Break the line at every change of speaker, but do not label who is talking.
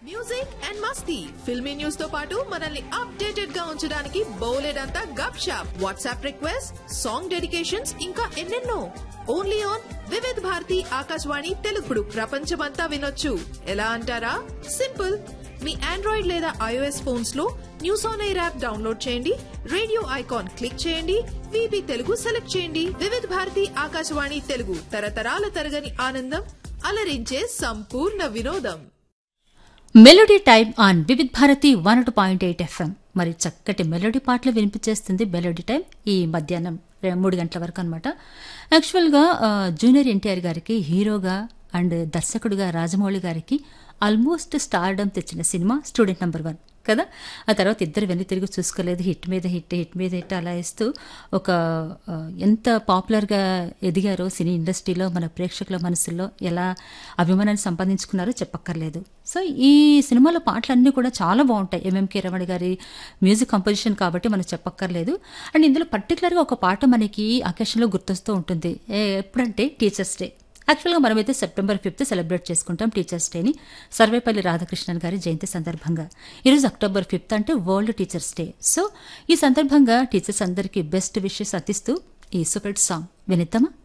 Music and Masti filmy news తో పాటు మనల్ని అప్డేటెడ్ గా ఉంచడానికి బౌలెడంతా గప్ shop WhatsApp request song dedications ఇంకా ఎన్నెన్నో ఓన్లీ ఆన్ వివిధ్ భారతి ఆకాశవాణి తెలుగుడు ప్రపంచమంతా వినొచ్చు ఎలా అంటారా సింపుల్ మీ ఆండ్రాయిడ్ లేదా ఐఓఎస్ ఫోన్స్ లో news on air app download చేయండి రేడియో ఐకాన్ క్లిక్ చేయండి విబి తెలుగు సెలెక్ట్ చేయండి వివిధ భారతి ఆకాశవాణి తెలుగు తరతరాల తరగని ఆనందం అలరించే సంపూర్ణ వినోదం.
Melody time on Vividh Bharati 102.8 FM. మరి చక్కటి మెలోడీ పాటలు వినిపించేస్తుంది మెలోడీ టైం ఈ మధ్యాహ్నం 3 గంటల వరకు అనమాట. యాక్చువల్గా జూనియర్ ఎన్టీఆర్ గారికి హీరోగా అండ్ దర్శకుడిగా రాజమౌళి గారికి ఆల్మోస్ట్ స్టార్డమ్ తెచ్చిన సినిమా స్టూడెంట్ నెంబర్ 1 కదా. ఆ తర్వాత ఇద్దరు వెన్ను తిరిగి చూసుకోలేదు, హిట్ మీద హిట్ హిట్ మీద హిట్ అలా ఇస్తూ ఒక ఎంత పాపులర్గా ఎదిగారో సినీ ఇండస్ట్రీలో మన ప్రేక్షకుల మనసుల్లో ఎలా అభిమానాన్ని సంపాదించుకున్నారో చెప్పక్కర్లేదు. సో ఈ సినిమాలో పాటలన్నీ కూడా చాలా బాగుంటాయి. ఎంఎంకే రమణ గారి మ్యూజిక్ కంపోజిషన్ కాబట్టి మనం చెప్పక్కర్లేదు. అండ్ ఇందులో పర్టికులర్గా ఒక పాట మనకి అకేషన్లో గుర్తొస్తూ ఉంటుంది. ఎప్పుడంటే టీచర్స్ డే. యాక్చువల్గా మనమైతే September 5th సెలబ్రేట్ చేసుకుంటాం టీచర్స్ డేని సర్వేపల్లి రాధాకృష్ణన్ గారి జయంతి సందర్భంగా. ఈరోజు October 5th అంటే వరల్డ్ టీచర్స్ డే. సో ఈ సందర్భంగా టీచర్స్ అందరికీ బెస్ట్ విషెస్ అందిస్తూ ఈ సూపర్ సాంగ్ వినిద్దామా?